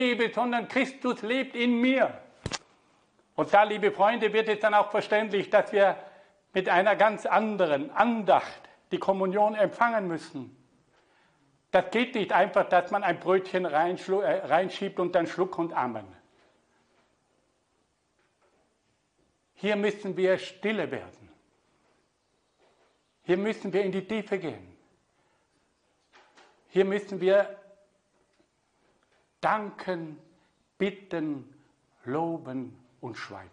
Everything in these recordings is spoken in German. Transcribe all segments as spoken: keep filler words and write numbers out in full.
lebe, sondern Christus lebt in mir. Und da, liebe Freunde, wird es dann auch verständlich, dass wir mit einer ganz anderen Andacht die Kommunion empfangen müssen. Das geht nicht einfach, dass man ein Brötchen reinschiebt und dann Schluck und Amen. Hier müssen wir stille werden. Hier müssen wir in die Tiefe gehen. Hier müssen wir danken, bitten, loben und schweigen.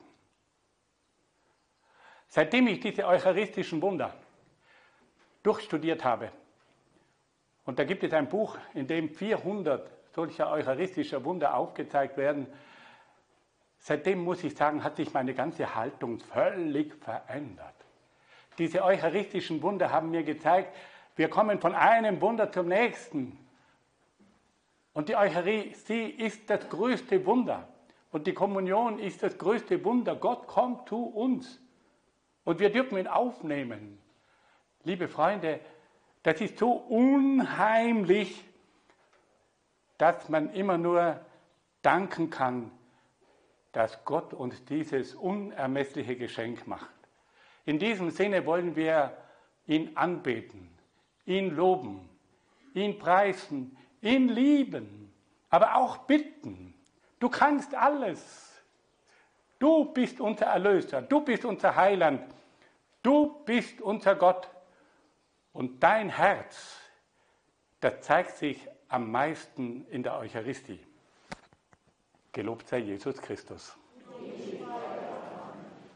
Seitdem ich diese eucharistischen Wunder durchstudiert habe, und da gibt es ein Buch, in dem vierhundert solcher eucharistischer Wunder aufgezeigt werden, seitdem muss ich sagen, hat sich meine ganze Haltung völlig verändert. Diese eucharistischen Wunder haben mir gezeigt, wir kommen von einem Wunder zum nächsten. Und die Eucharistie ist das größte Wunder. Und die Kommunion ist das größte Wunder. Gott kommt zu uns. Und wir dürfen ihn aufnehmen. Liebe Freunde, das ist so unheimlich, dass man immer nur danken kann, dass Gott uns dieses unermessliche Geschenk macht. In diesem Sinne wollen wir ihn anbeten, ihn loben, ihn preisen, ihn lieben, aber auch bitten. Du kannst alles. Du bist unser Erlöser, du bist unser Heiland, du bist unser Gott. Und dein Herz, das zeigt sich am meisten in der Eucharistie. Gelobt sei Jesus Christus.